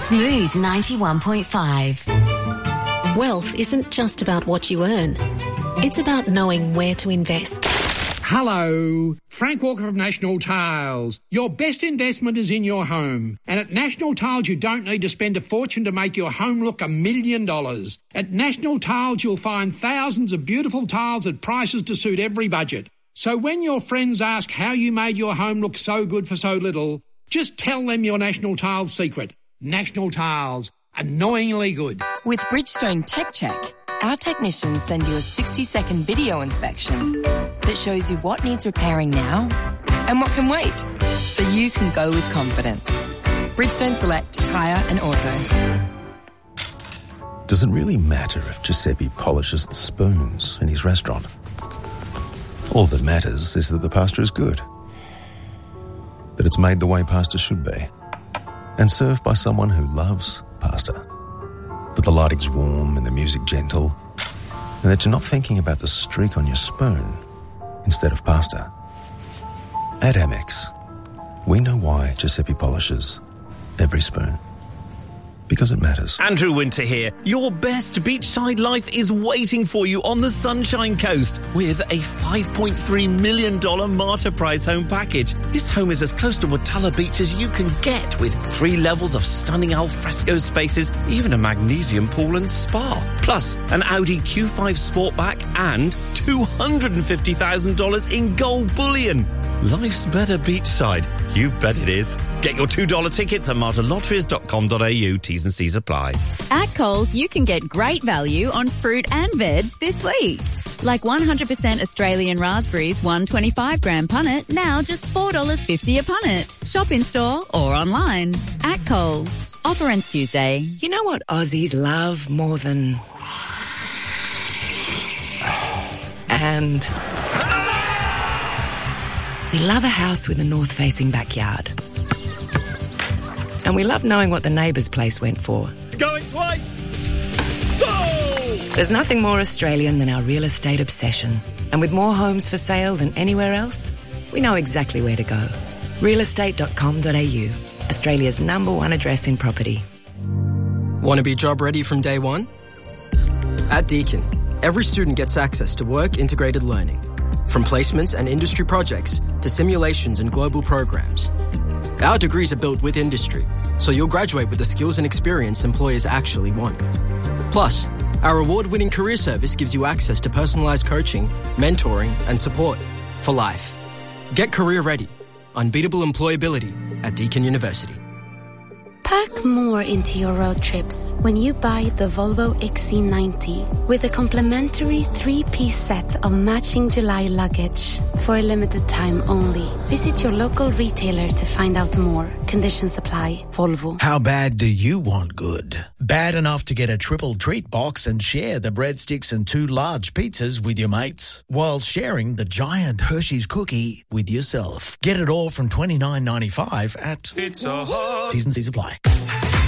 Smooth 91.5. Wealth isn't just about what you earn. It's about knowing where to invest. Hello, Frank Walker from National Tiles. Your best investment is in your home. And at National Tiles, you don't need to spend a fortune to make your home look $1 million. At National Tiles, you'll find thousands of beautiful tiles at prices to suit every budget. So when your friends ask how you made your home look so good for so little, just tell them your National Tiles secret. National Tiles, annoyingly good. With Bridgestone Tech Check, our technicians send you a 60-second video inspection that shows you what needs repairing now and what can wait, so you can go with confidence. Bridgestone Select Tyre and Auto. Does it really matter if Giuseppe polishes the spoons in his restaurant? All that matters is that the pasta is good, that it's made the way pasta should be, and served by someone who loves pasta. That the lighting's warm and the music gentle, and that you're not thinking about the streak on your spoon instead of pasta. At Amex, we know why Giuseppe polishes every spoon. Because it matters. Andrew Winter here. Your best beachside life is waiting for you on the Sunshine Coast with a $5.3 million Marta Prize home package. This home is as close to Watala Beach as you can get, with 3 levels of stunning alfresco spaces, even a magnesium pool and spa. Plus, an Audi Q5 Sportback and $250,000 in gold bullion. Life's better beachside. You bet it is. Get your $2 tickets at martalotteries.com.au. T's and C's apply. At Coles, you can get great value on fruit and veg this week. Like 100% Australian raspberries, 125-gram punnet, now just $4.50 a punnet. Shop in-store or online. At Coles. Offer ends Tuesday. You know what Aussies love more than... And... we love a house with a north-facing backyard. And we love knowing what the neighbour's place went for. Going twice! So! There's nothing more Australian than our real estate obsession. And with more homes for sale than anywhere else, we know exactly where to go. Realestate.com.au, Australia's #1 address in property. Want to be job ready from day one? At Deakin, every student gets access to work-integrated learning. From placements and industry projects to simulations and global programs. Our degrees are built with industry, so you'll graduate with the skills and experience employers actually want. Plus, our award-winning career service gives you access to personalised coaching, mentoring and support for life. Get career ready. Unbeatable employability at Deakin University. Pack more into your road trips when you buy the Volvo XC90 with a complimentary 3-piece set of matching July luggage for a limited time only. Visit your local retailer to find out more. Conditions apply. Volvo. How bad do you want good? Bad enough to get a triple treat box and share the breadsticks and 2 large pizzas with your mates, while sharing the giant Hershey's cookie with yourself. Get it all from $29.95 at Pizza Hut. T's and C's apply.